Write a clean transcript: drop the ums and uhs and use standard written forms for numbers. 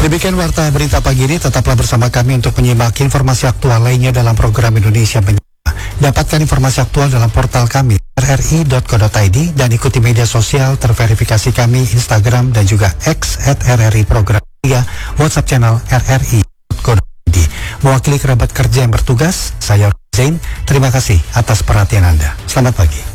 Demikian warta berita pagi ini, tetaplah bersama kami untuk menyimak informasi aktual lainnya dalam program Indonesia Menyapa. Dapatkan informasi aktual dalam portal kami rri.co.id dan ikuti media sosial terverifikasi kami Instagram dan juga X @RRI Program 3, WhatsApp channel rri.co.id. Mewakili kerabat kerja yang bertugas, saya Zain, terima kasih atas perhatian Anda. Selamat pagi.